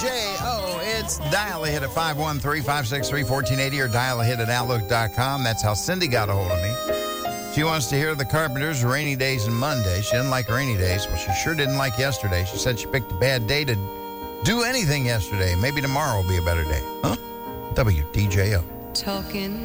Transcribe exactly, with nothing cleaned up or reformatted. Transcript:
J O. It's Dial Ahead at five one three, five six three, one four eight zero or dial ahead at outlook dot com. That's how Cindy got a hold of me. She wants to hear the Carpenters, Rainy Days and Monday. She didn't like rainy days. Well, she sure didn't like yesterday. She said she picked a bad day to do anything yesterday. Maybe tomorrow will be a better day. Huh? W D J O. Talking